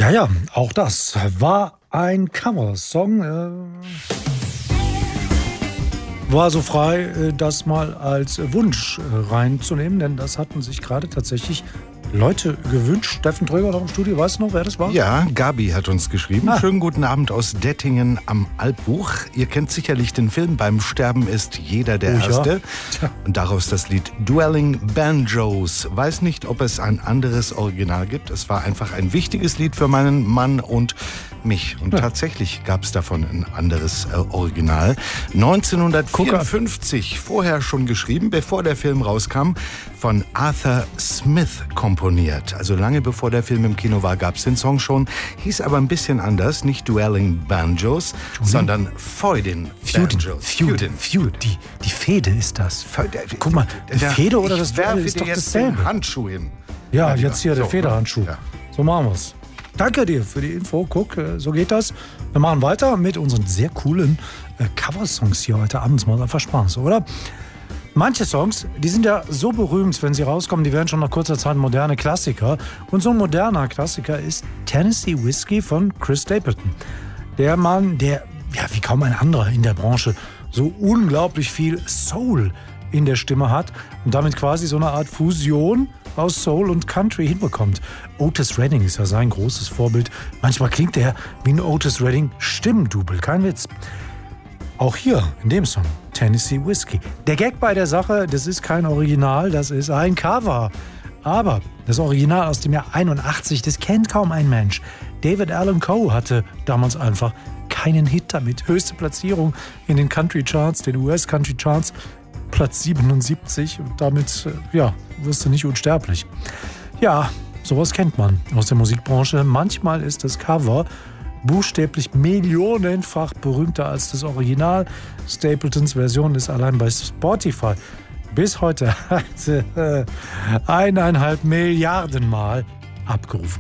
Ja, auch das war ein Coversong. War so frei, das mal als Wunsch reinzunehmen, denn das hatten sich gerade tatsächlich Leute gewünscht. Steffen Tröger noch im Studio, weißt du noch, wer das war? Ja, Gabi hat uns geschrieben. Schönen guten Abend aus Dettingen am Albbuch. Ihr kennt sicherlich den Film Beim Sterben ist jeder der Erste. Ja. Und daraus das Lied Dwelling Banjos. Weiß nicht, ob es ein anderes Original gibt. Es war einfach ein wichtiges Lied für meinen Mann und mich. Und tatsächlich gab es davon ein anderes Original. 1954, vorher schon geschrieben, bevor der Film rauskam, von Arthur Smith komponiert. Also lange bevor der Film im Kino war, gab es den Song schon. Hieß aber ein bisschen anders. Nicht Dwelling Banjos, sondern Feudin Banjos. Feudin. Die Fehde ist das. Guck mal, die Fehde oder das Duell ist doch dasselbe. Den Handschuh hin. Ja, jetzt hier der so, Federhandschuh. Ja. So machen wir's. Danke dir für die Info. Guck, so geht das. Wir machen weiter mit unseren sehr coolen Coversongs hier heute Abend. Das macht einfach Spaß, oder? Manche Songs, die sind ja so berühmt, wenn sie rauskommen, die werden schon nach kurzer Zeit moderne Klassiker. Und so ein moderner Klassiker ist Tennessee Whiskey von Chris Stapleton. Der Mann, der, ja, wie kaum ein anderer in der Branche, so unglaublich viel Soul in der Stimme hat und damit quasi so eine Art Fusion aus Soul und Country hinbekommt. Otis Redding ist ja sein großes Vorbild. Manchmal klingt er wie ein Otis Redding Stimmdouble, kein Witz. Auch hier in dem Song Tennessee Whiskey. Der Gag bei der Sache, das ist kein Original, das ist ein Cover. Aber das Original aus dem Jahr 81, das kennt kaum ein Mensch. David Allan Coe hatte damals einfach keinen Hit damit. Höchste Platzierung in den Country Charts, den US Country Charts, Platz 77. Und damit, wirst du nicht unsterblich. Ja, sowas kennt man aus der Musikbranche. Manchmal ist das Cover buchstäblich millionenfach berühmter als das Original. Stapletons Version ist allein bei Spotify bis heute 1,5 Milliarden Mal abgerufen.